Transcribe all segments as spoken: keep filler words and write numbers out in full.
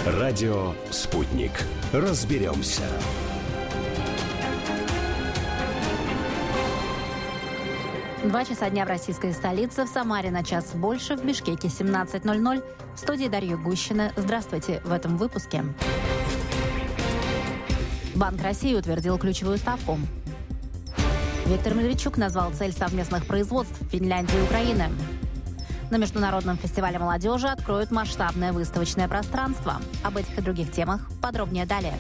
Радио «Спутник». Разберемся. Два часа дня в российской столице, в Самаре на час больше, в Бишкеке семнадцать ноль ноль. В студии Дарья Гущина. Здравствуйте в этом выпуске. Банк России утвердил ключевую ставку. Виктор Медведчук назвал цель совместных производств Финляндии и Украины. На Международном фестивале молодежи откроют масштабное выставочное пространство. Об этих и других темах подробнее далее.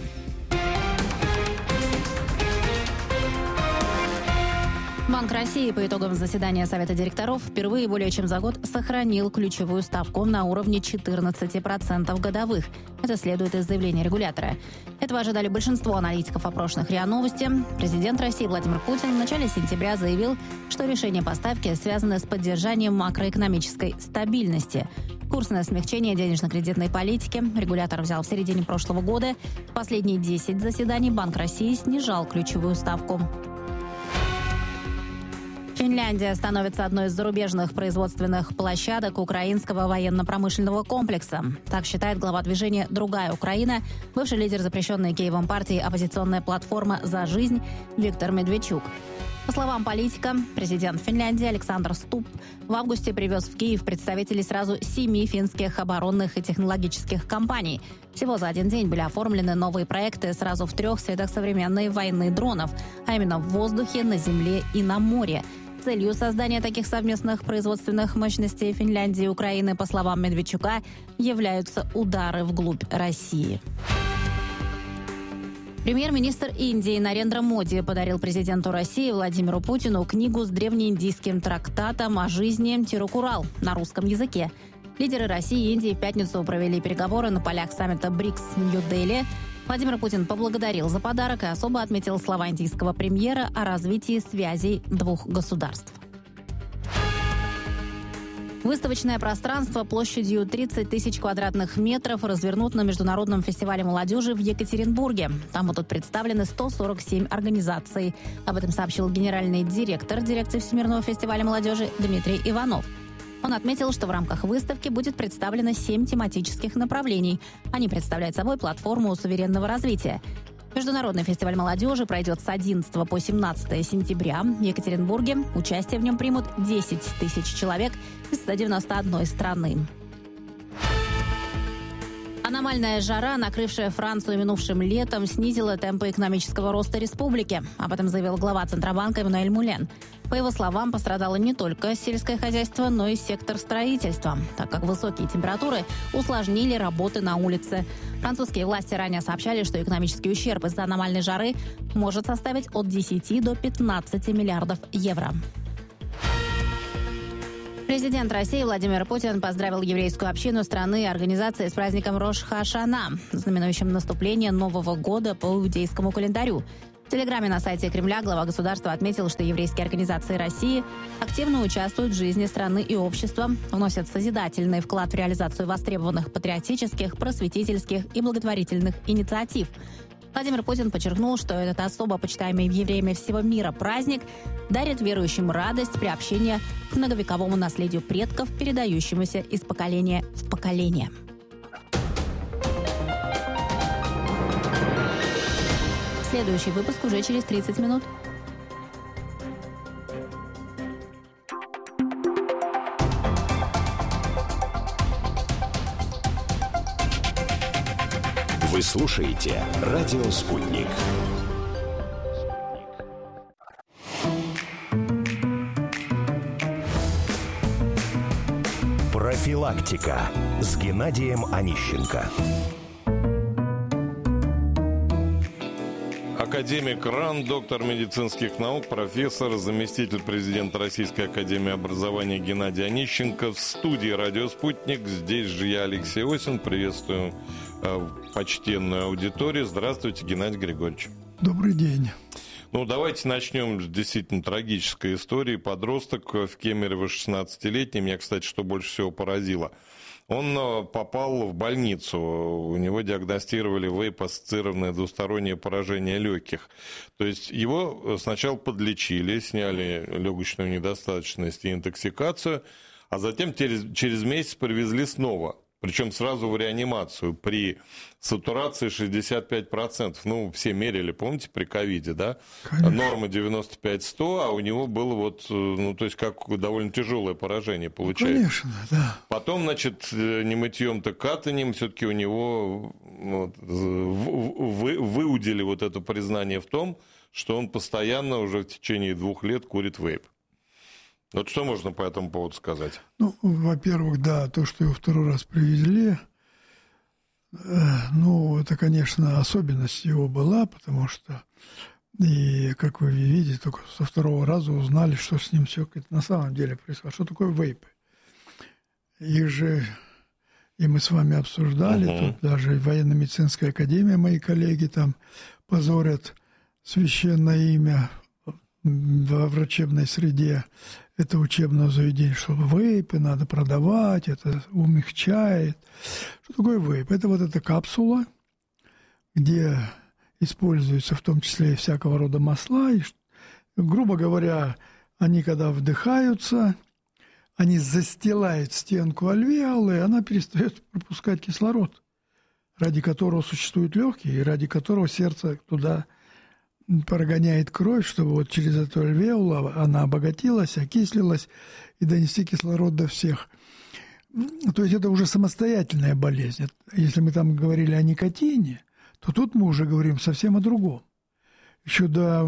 Банк России по итогам заседания Совета директоров впервые более чем за год сохранил ключевую ставку на уровне четырнадцать процентов годовых. Это следует из заявления регулятора. Этого ожидали большинство аналитиков опрошенных РИА Новости. Президент России Владимир Путин в начале сентября заявил, что решение по ставке связано с поддержанием макроэкономической стабильности. Курс на смягчение денежно-кредитной политики регулятор взял в середине прошлого года. В последние десять заседаний Банк России снижал ключевую ставку. Финляндия становится одной из зарубежных производственных площадок украинского военно-промышленного комплекса. Так считает глава движения «Другая Украина», бывший лидер запрещенной Киевом партии «Оппозиционная платформа за жизнь» Виктор Медведчук. По словам политика, президент Финляндии Александр Ступп в августе привез в Киев представителей сразу семи финских оборонных и технологических компаний. Всего за один день были оформлены новые проекты сразу в трех сферах современной войны дронов, а именно в воздухе, на земле и на море. Целью создания таких совместных производственных мощностей Финляндии и Украины, по словам Медведчука, являются удары вглубь России. Премьер-министр Индии Нарендра Моди подарил президенту России Владимиру Путину книгу с древнеиндийским трактатом о жизни Тирукурал на русском языке. Лидеры России и Индии в пятницу провели переговоры на полях саммита БРИКС в Нью-Дели. Владимир Путин поблагодарил за подарок и особо отметил слова индийского премьера о развитии связей двух государств. Выставочное пространство площадью тридцать тысяч квадратных метров развернут на Международном фестивале молодежи в Екатеринбурге. Там будут представлены сто сорок семь организаций. Об этом сообщил генеральный директор дирекции Всемирного фестиваля молодежи Дмитрий Иванов. Он отметил, что в рамках выставки будет представлено семь тематических направлений. Они представляют собой платформу суверенного развития. Международный фестиваль молодежи пройдет с одиннадцатого по семнадцатое сентября в Екатеринбурге. Участие в нем примут десять тысяч человек из ста девяноста одной страны. Аномальная жара, накрывшая Францию минувшим летом, снизила темпы экономического роста республики. Об этом заявил глава Центробанка Эммануэль Мулен. По его словам, пострадало не только сельское хозяйство, но и сектор строительства, так как высокие температуры усложнили работы на улице. Французские власти ранее сообщали, что экономический ущерб из-за аномальной жары может составить от десяти до пятнадцати миллиардов евро. Президент России Владимир Путин поздравил еврейскую общину страны и организации с праздником Рош-ха-Шана, знаменующим наступление Нового года по иудейскому календарю. В телеграме на сайте Кремля глава государства отметил, что еврейские организации России активно участвуют в жизни страны и общества, вносят созидательный вклад в реализацию востребованных патриотических, просветительских и благотворительных инициатив. Владимир Путин подчеркнул, что этот особо почитаемый евреями всего мира праздник дарит верующим радость приобщения к многовековому наследию предков, передающемуся из поколения в поколение. Следующий выпуск уже через тридцать минут. Вы слушаете «Радио Спутник». Профилактика с Геннадием Онищенко. Академик РАН, доктор медицинских наук, профессор, заместитель президента Российской академии образования Геннадий Онищенко в студии «Радио Спутник». Здесь же я, Алексей Осин. Приветствую э, почтенную аудиторию. Здравствуйте, Геннадий Григорьевич. Добрый день. Ну, давайте начнем с действительно трагической истории. Подросток в Кемерово, шестнадцатилетний. Меня, кстати, что больше всего поразило. Он попал в больницу, у него диагностировали вейп-ассоциированное двустороннее поражение легких. То есть его сначала подлечили, сняли легочную недостаточность и интоксикацию, а затем через, через месяц привезли снова. Причем сразу в реанимацию при сатурации шестьдесят пять процентов. Ну, все мерили, помните, при ковиде, да? Конечно. Норма девяносто пять сто, а у него было вот, ну, то есть, как довольно тяжелое поражение получается. Конечно, да. Потом, значит, не мытьем, так катанием, все-таки у него вот, вы, выудили вот это признание в том, что он постоянно уже в течение двух лет курит вейп. Вот что можно по этому поводу сказать? Ну, во-первых, да, то, что его второй раз привезли, э, ну, это, конечно, особенность его была, потому что, и, как вы видите, только со второго раза узнали, что с ним все на самом деле происходит. Что такое вейпы? Их же, и мы с вами обсуждали, uh-huh. тут даже военно-медицинская академия, мои коллеги там позорят священное имя во врачебной среде, это учебное заведение, что вейпы надо продавать, это умягчает. Что такое вейп? Это вот эта капсула, где используются в том числе и всякого рода масла. И, грубо говоря, они когда вдыхаются, они застилают стенку альвеолы, и она перестает пропускать кислород, ради которого существуют легкие, и ради которого сердце туда прогоняет кровь, чтобы вот через эту альвеолу она обогатилась, окислилась и донести кислород до всех. То есть это уже самостоятельная болезнь. Если мы там говорили о никотине, то тут мы уже говорим совсем о другом. Еще до...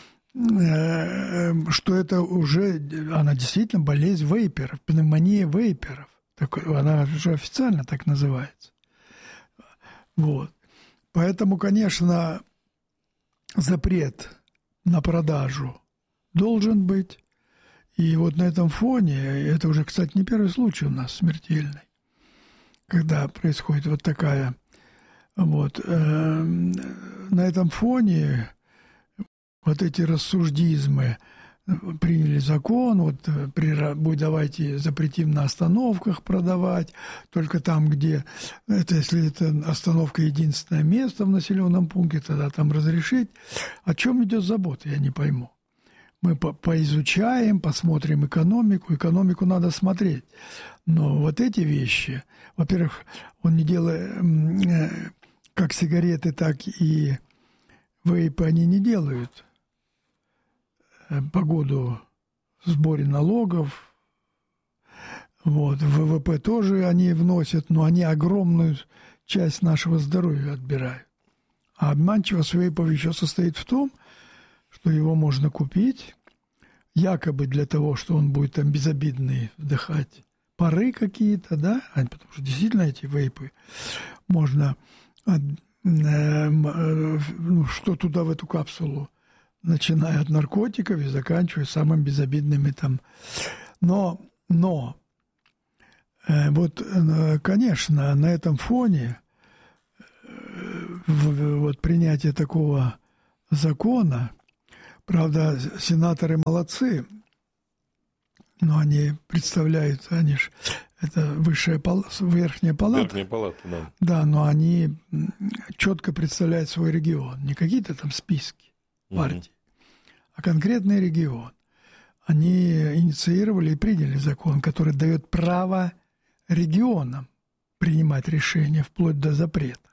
что это уже... Она действительно болезнь вейперов, пневмония вейперов. Она уже официально так называется. Вот. Поэтому, конечно... запрет на продажу должен быть. И вот на этом фоне, это уже, кстати, не первый случай у нас смертельный, когда происходит вот такая, вот, э, на этом фоне вот эти рассуждизмы, приняли закон, вот при, давайте запретим на остановках продавать, только там, где, это, если это остановка единственное место в населенном пункте, тогда там разрешить. О чем идет забота, я не пойму. Мы по поизучаем, посмотрим экономику, экономику надо смотреть. Но вот эти вещи, во-первых, он не делает, как сигареты, так и вейпы они не делают по году сборе налогов. Вот. В ВВП тоже они вносят, но они огромную часть нашего здоровья отбирают. А обманчивость вейпов еще состоит в том, что его можно купить, якобы для того, что он будет там безобидный вдыхать пары какие-то, да, потому что действительно эти вейпы можно, э, э, что туда в эту капсулу, начиная от наркотиков и заканчивая самыми безобидными там. Но, но э, вот, э, конечно, на этом фоне э, в, вот принятие такого закона, правда, сенаторы молодцы, но они представляют, они ж, это высшая пал, верхняя палата. Верхняя палата, да. Да, но они четко представляют свой регион, не какие-то там списки партий, угу. а конкретный регион. Они инициировали и приняли закон, который дает право регионам принимать решения вплоть до запрета.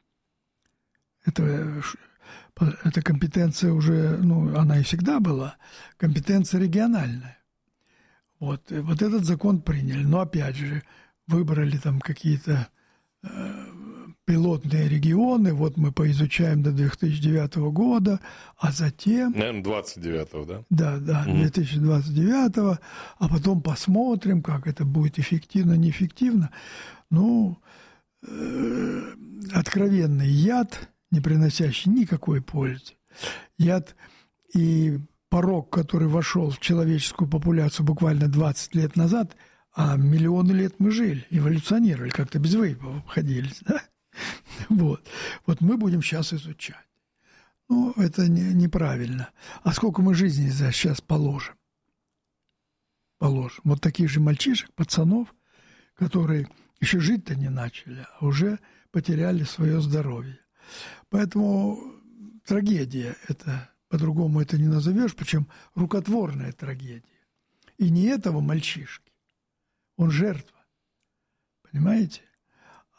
Это, это компетенция уже, ну, она и всегда была, компетенция региональная. Вот, вот этот закон приняли. Но опять же, выбрали там какие-то э, пилотные регионы. Вот мы поизучаем до две тысячи девятого года, а затем... Наверное, двадцать девятого, да? Да, да, две тысячи двадцать девятого. А потом посмотрим, как это будет эффективно, неэффективно. Ну, э, откровенный яд, не приносящий никакой пользы. Яд и... порог, который вошел в человеческую популяцию буквально двадцать лет назад, а миллионы лет мы жили, эволюционировали, как-то без вейпов обходились, да? Вот. Вот мы будем сейчас изучать. Ну, это не, неправильно. А сколько мы жизни за сейчас положим? Положим. Вот таких же мальчишек, пацанов, которые еще жить-то не начали, а уже потеряли свое здоровье. Поэтому трагедия это... По-другому это не назовешь, причем рукотворная трагедия. И не этого мальчишки. Он жертва. Понимаете?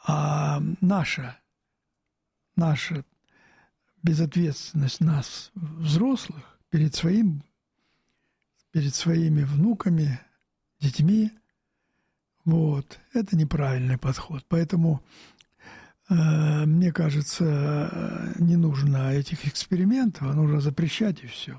А наша, наша безответственность нас, взрослых, перед своим, перед своими внуками, детьми, вот, это неправильный подход. Поэтому, э, мне кажется, не нужно этих экспериментов, а нужно запрещать и все.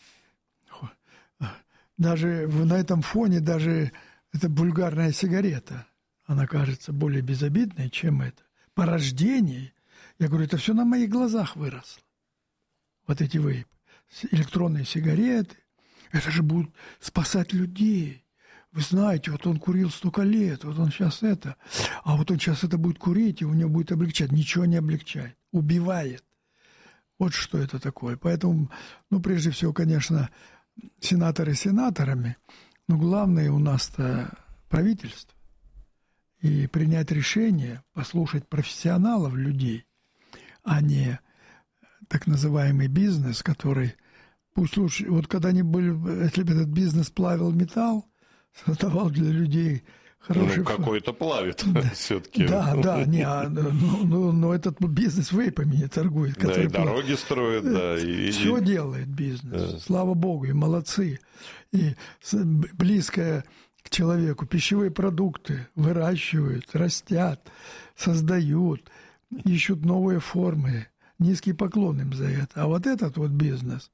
Даже на этом фоне, даже эта вульгарная сигарета, она кажется более безобидной, чем это. По рождению, я говорю, это все на моих глазах выросло. Вот эти вейпы, электронные сигареты, это же будут спасать людей. Вы знаете, вот он курил столько лет, вот он сейчас это, а вот он сейчас это будет курить, и у него будет облегчать. Ничего не облегчает, убивает. Вот что это такое. Поэтому, ну, прежде всего, конечно, сенаторы сенаторами, но главное у нас-то правительство. И принять решение, послушать профессионалов, людей, а не так называемый бизнес, который, пусть лучше, вот когда они были, если бы этот бизнес плавил металл, создавал для людей хороший... Ну, какой-то плавит да. все-таки. Да, да, не, а, ну, ну, но этот бизнес вейпами не торгует. Да, и дороги плавит. строят, да. И, Все и... делает бизнес, да. Слава Богу, и молодцы. И близкое к человеку пищевые продукты выращивают, растят, создают, ищут новые формы. Низкий поклон им за это. А вот этот вот бизнес,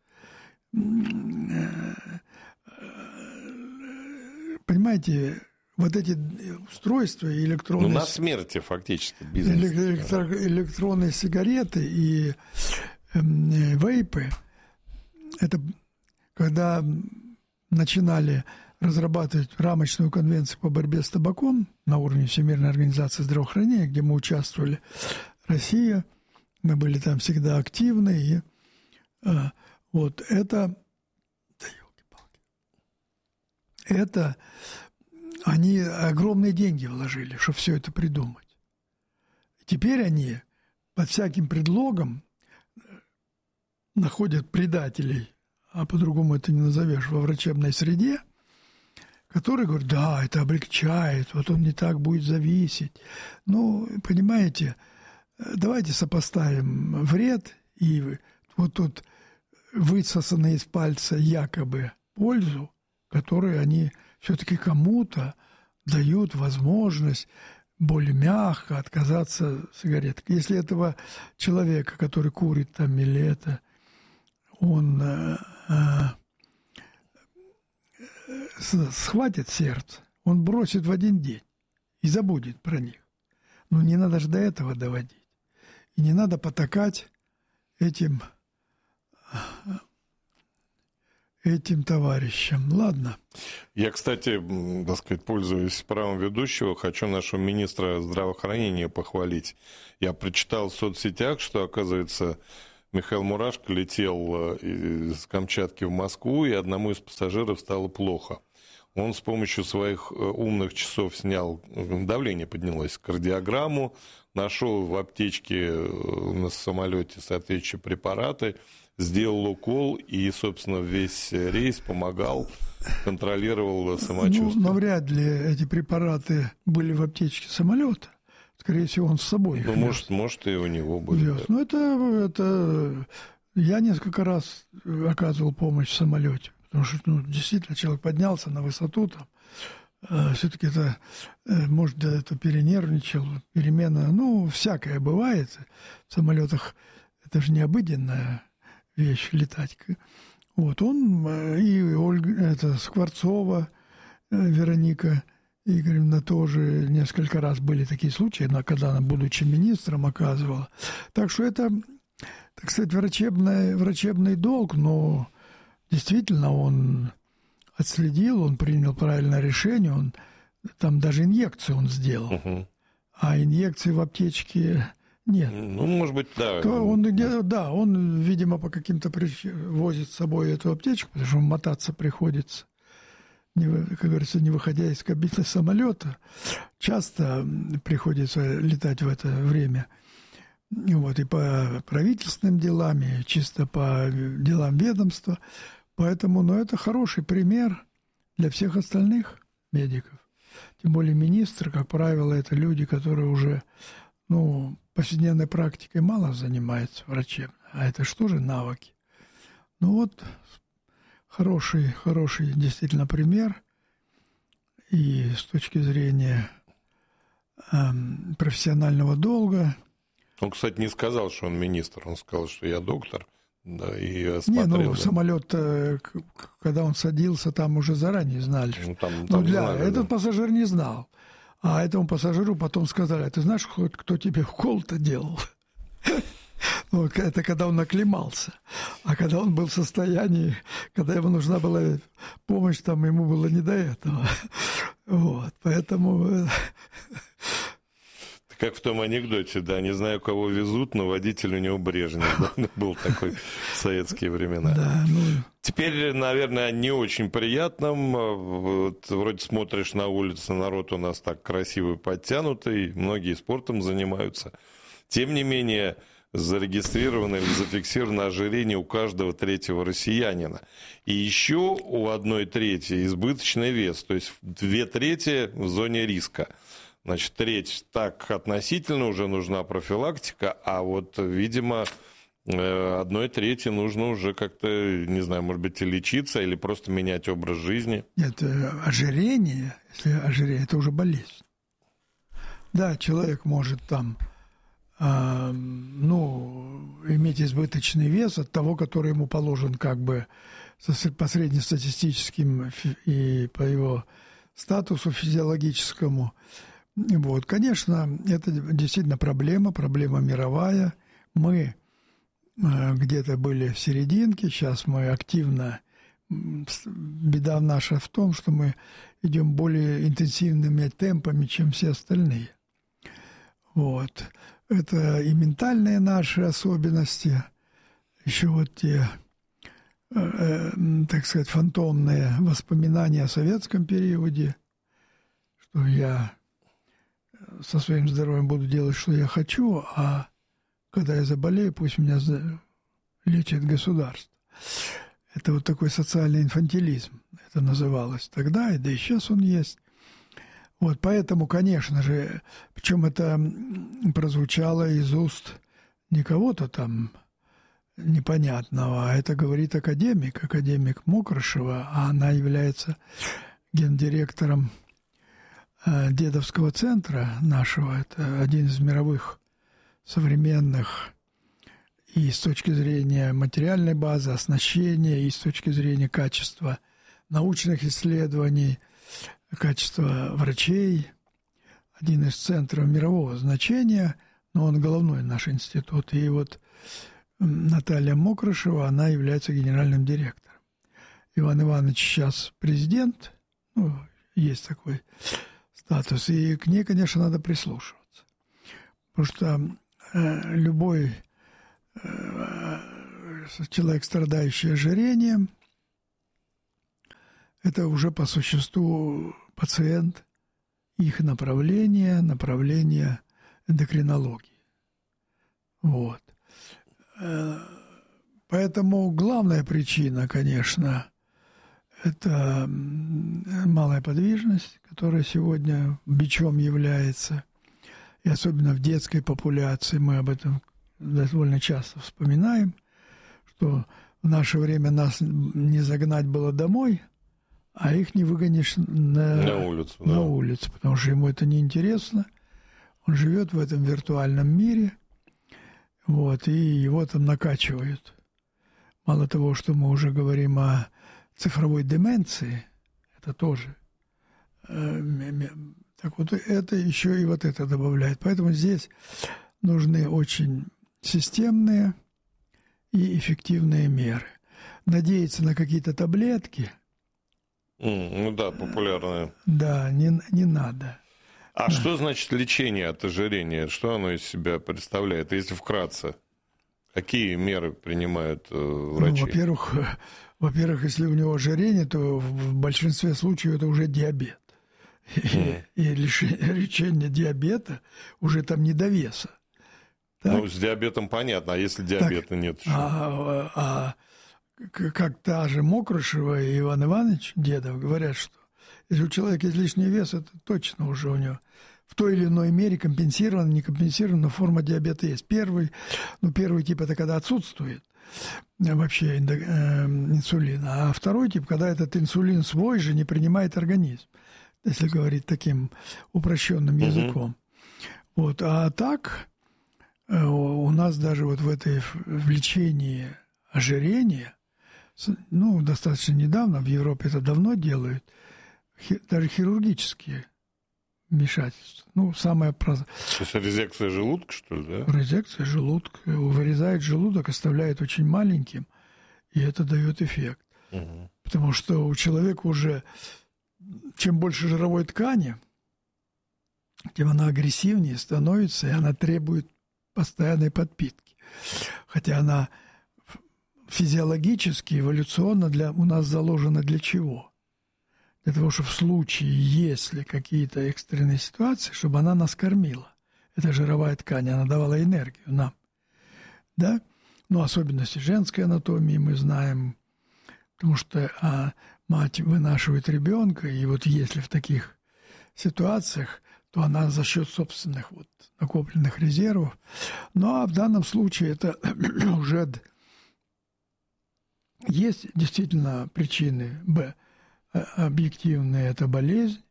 понимаете, вот эти устройства электронные... Ну, на смерти фактически бизнес. Электро, электронные сигареты и э, вейпы, это когда начинали разрабатывать рамочную конвенцию по борьбе с табаком на уровне Всемирной организации здравоохранения, где мы участвовали, Россия, мы были там всегда активны, и э, вот это, да елки-палки, это они огромные деньги вложили, чтобы все это придумать. Теперь они под всяким предлогом находят предателей, а по-другому это не назовешь, во врачебной среде, которые говорят, да, это облегчает, вот он не так будет зависеть. Ну, понимаете, давайте сопоставим вред и вот тут высосанные из пальца якобы пользу, которую они все-таки кому-то дают возможность более мягко отказаться от сигарет. Если этого человека, который курит там или это, он э, э, схватит сердце, он бросит в один день и забудет про них. Но не надо же до этого доводить. И не надо потакать этим, этим товарищам. Ладно. Я, кстати, так сказать, пользуясь правом ведущего, хочу нашего министра здравоохранения похвалить. Я прочитал в соцсетях, что, оказывается, Михаил Мурашко летел из Камчатки в Москву, и одному из пассажиров стало плохо. Он с помощью своих умных часов снял, давление поднялось, кардиограмму, нашел в аптечке на самолете соответствующие препараты, сделал укол и, собственно, весь рейс помогал, контролировал самочувствие. Ну, навряд ли эти препараты были в аптечке самолета. Скорее всего, он с собой их Ну, вез. может, может, и у него были. Вез. Ну, это, это... Я несколько раз оказывал помощь в самолете. Потому что, ну, действительно, человек поднялся на высоту, там, э, все-таки это, э, может, это перенервничал, перемена, ну, всякое бывает. В самолетах это же не обыденная вещь летать. Вот он э, и Ольга, это Скворцова, э, Вероника Игоревна тоже несколько раз были такие случаи, когда она, будучи министром, оказывала. Так что это, так сказать, врачебный, врачебный долг, но действительно, он отследил, он принял правильное решение, он там даже инъекцию он сделал, угу. А инъекции в аптечке нет. Ну, может быть, да. То он, да, он, видимо, по каким-то причинам возит с собой эту аптечку, потому что мотаться приходится, не, как говорится, не выходя из кабины самолета. Часто приходится летать в это время. Вот, и по правительственным делам, и чисто по делам ведомства. Поэтому, ну, это хороший пример для всех остальных медиков. Тем более министры, как правило, это люди, которые уже, ну, повседневной практикой мало занимаются врачебной. А это что же навыки? Ну вот, хороший, хороший действительно пример. И с точки зрения э, профессионального долга. Он, кстати, не сказал, что он министр. Он сказал, что я доктор. Да, и не, ну, да. самолет, когда он садился, там уже заранее знали. Ну, там, ну, там для... знали, Этот да. пассажир не знал. А этому пассажиру потом сказали: а ты знаешь, кто тебе укол-то делал? Ну, это когда он оклемался. А когда он был в состоянии, когда ему нужна была помощь, там ему было не до этого. Вот, поэтому... Как в том анекдоте, да, не знаю, кого везут, но водитель у него Брежнев, да, был такой в советские времена. Да, ну... Теперь, наверное, не очень приятным. Вот, вроде смотришь на улицу, народ у нас так красивый, подтянутый, многие спортом занимаются. Тем не менее, зарегистрировано или зафиксировано ожирение у каждого третьего россиянина. И еще у одной трети избыточный вес, то есть две трети в зоне риска. Значит, треть так относительно уже нужна профилактика, а вот, видимо, одной трети нужно уже как-то, не знаю, может быть, и лечиться или просто менять образ жизни. Нет, ожирение, если ожирение, это уже болезнь. Да, человек может там, э, ну, иметь избыточный вес от того, который ему положен как бы по среднестатистическим и по его статусу физиологическому. Вот, конечно, это действительно проблема, проблема мировая. Мы где-то были в серединке, сейчас мы активно... Беда наша в том, что мы идем более интенсивными темпами, чем все остальные. Вот. Это и ментальные наши особенности, еще вот те, э, так сказать, фантомные воспоминания о советском периоде, что я... со своим здоровьем буду делать, что я хочу, а когда я заболею, пусть меня лечит государство. Это вот такой социальный инфантилизм, это называлось тогда, и да и сейчас он есть. Вот поэтому, конечно же, причем это прозвучало из уст не кого-то там непонятного, а это говорит академик, академик Мокрышева, а она является гендиректором Дедовского центра нашего. Это один из мировых современных и с точки зрения материальной базы, оснащения, и с точки зрения качества научных исследований, качества врачей. Один из центров мирового значения, но он головной наш институт. И вот Наталья Мокрышева, она является генеральным директором. Иван Иванович сейчас президент, ну, есть такой статус, и к ней, конечно, надо прислушиваться. Потому что э, любой э, человек, страдающий ожирением, это уже по существу пациент их направления, направления эндокринологии. Вот. Э, поэтому главная причина, конечно, это малая подвижность, которая сегодня бичом является, и особенно в детской популяции, мы об этом довольно часто вспоминаем, что в наше время нас не загнать было домой, а их не выгонишь на, на улицу, на да. улицу, потому что ему это неинтересно, он живет в этом виртуальном мире, вот, и его там накачивают. Мало того, что мы уже говорим о цифровой деменции, это тоже. Так вот, это еще и вот это добавляет. Поэтому здесь нужны очень системные и эффективные меры. Надеяться на какие-то таблетки... Mm, ну да, популярные. Да, не, не надо. А да. Что значит лечение от ожирения? Что оно из себя представляет? Если вкратце, какие меры принимают э, врачи? Ну, во-первых, во-первых, если у него ожирение, то в большинстве случаев это уже диабет. Mm. И, и лечение диабета уже там не до веса. Так? Ну, с диабетом понятно, а если диабета так, нет? А, а как та же Мокрышева и Иван Иванович Дедов говорят, что Если у человека есть лишний вес, это точно уже у него в той или иной мере компенсирована, не компенсирована форма диабета есть. Первый, ну, первый тип – это когда отсутствует вообще инсулин, а второй тип – когда этот инсулин свой же не принимает организм, если говорить таким упрощенным языком. Mm-hmm. Вот. А так у нас даже вот в этой в лечении ожирения, ну, достаточно недавно, в Европе это давно делают, даже хирургические вмешательства. Ну, самое простое. То есть резекция желудка, что ли, да? Резекция желудка. Вырезает желудок, оставляет очень маленьким, и это дает эффект. Угу. Потому что у человека уже, чем больше жировой ткани, тем она агрессивнее становится, и она требует постоянной подпитки. Хотя она физиологически, эволюционно для, у нас заложена для чего? Для того, чтобы в случае, если какие-то экстренные ситуации, чтобы она нас кормила. Это жировая ткань, она давала энергию нам. Да? Ну, особенности женской анатомии мы знаем, потому что а, мать вынашивает ребенка, и вот если в таких ситуациях, то она за счет собственных вот накопленных резервов. Ну, а в данном случае это уже есть действительно причины Б. Объективная – это болезнь,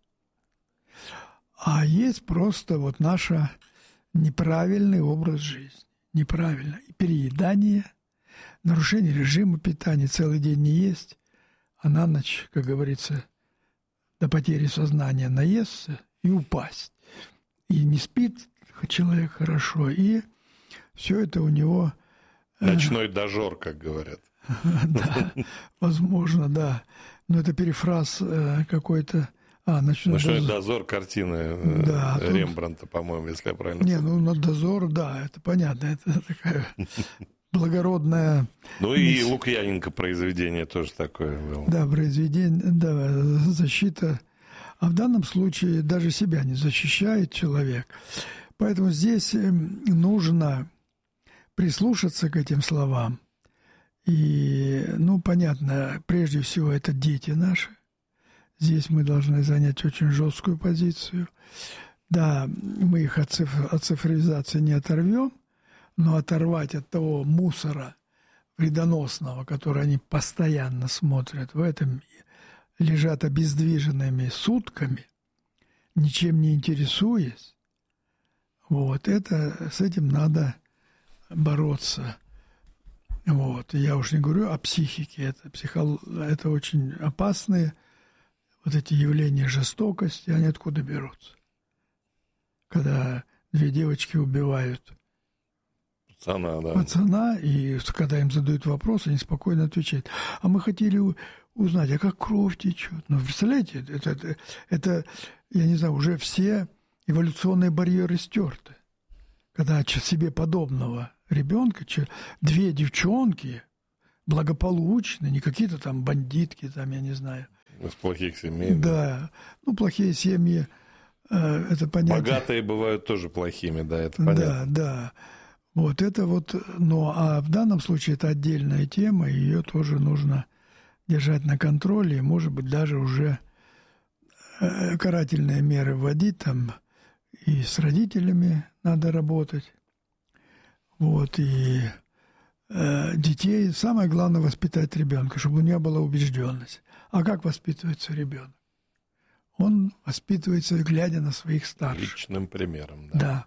а есть просто вот наш неправильный образ жизни. Неправильно. И переедание, нарушение режима питания, целый день не есть, а на ночь, как говорится, до потери сознания наесться и упасть. И не спит человек хорошо, и все это у него... Ночной дожор, как говорят. Да, возможно, да. Но это перефраз какой-то... А, «Ночной, Ночной дозор. дозор» картины да, Рембрандта, тут... по-моему, если я правильно Не, помню. ну, на «Дозор», да, это понятно. Это такая благородная... Ну и Лукьяненко произведение тоже такое было. Да, произведение, да, защита. А в данном случае даже себя не защищает человек. Поэтому здесь нужно прислушаться к этим словам. И, ну, понятно, прежде всего, это дети наши. Здесь мы должны занять очень жесткую позицию. Да, мы их от, циф- от цифровизации не оторвем, но оторвать от того мусора вредоносного, который они постоянно смотрят в этом, лежат обездвиженными сутками, ничем не интересуясь, вот, это, с этим надо бороться. Вот. Я уж не говорю о психике, это, психо... это очень опасные вот эти явления жестокости, они откуда берутся? Когда две девочки убивают пацана, да. пацана, и когда им задают вопрос, они спокойно отвечают. А мы хотели узнать, а как кровь течет? Ну, представляете, это, это, это, я не знаю, уже все эволюционные барьеры стерты. Когда себе подобного ребенка, две девчонки благополучные, не какие-то там бандитки, там, я не знаю. Из плохих семей. Да. да. Ну, плохие семьи, э, это понятно. Богатые бывают тоже плохими, да, это понятно. Да, да. Вот это вот, ну, а в данном случае это отдельная тема, и ее тоже нужно держать на контроле, и, может быть, даже уже э, карательные меры вводить там, и с родителями надо работать. Вот, и э, детей, самое главное, воспитать ребенка, чтобы у него была убежденность. А как воспитывается ребенок? Он воспитывается, глядя на своих старших. Личным примером, да. Да.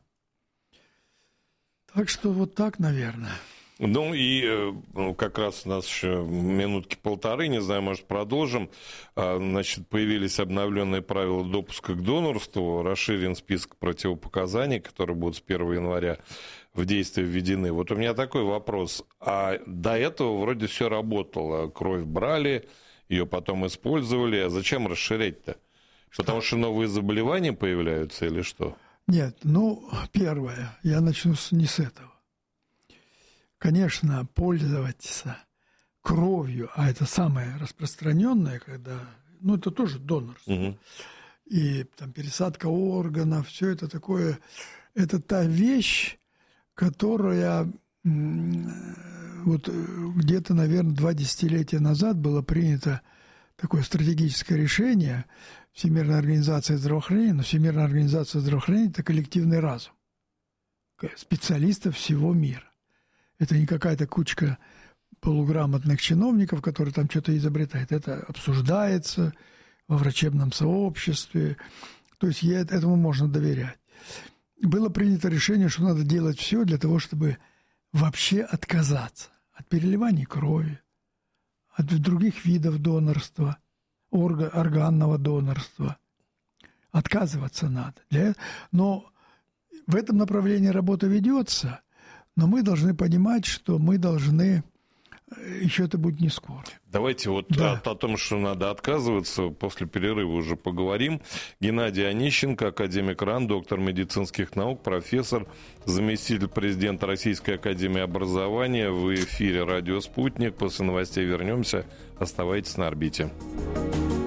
Так что вот так, наверное. Ну и ну, как раз у нас еще минутки полторы, не знаю, может, продолжим. Значит, появились обновленные правила допуска к донорству, расширен список противопоказаний, которые будут с первого января в действие введены. Вот у меня такой вопрос. А до этого вроде все работало. Кровь брали, ее потом использовали. А зачем расширять-то? Потому что новые заболевания появляются или что? Нет, ну, первое, я начну с, не с этого. Конечно, пользоваться кровью, а это самое распространенное, когда, ну, это тоже донорство, угу. И там пересадка органов, все это такое, это та вещь, которая вот где-то, наверное, два десятилетия назад было принято такое стратегическое решение Всемирной организации здравоохранения, но Всемирная организация здравоохранения – это коллективный разум специалистов всего мира. Это не какая-то кучка полуграмотных чиновников, которые там что-то изобретают. Это обсуждается во врачебном сообществе. То есть этому можно доверять. Было принято решение, что надо делать все для того, чтобы вообще отказаться от переливания крови, от других видов донорства, орга, органного донорства. Отказываться надо. Для... Но в этом направлении работа ведется, но мы должны понимать, что мы должны... Еще это будет не скоро. Давайте вот да. о, о том, что надо отказываться, после перерыва уже поговорим. Геннадий Онищенко, академик РАН, доктор медицинских наук, профессор, заместитель президента Российской академии образования. В эфире «Радио Спутник». После новостей вернемся. Оставайтесь на орбите.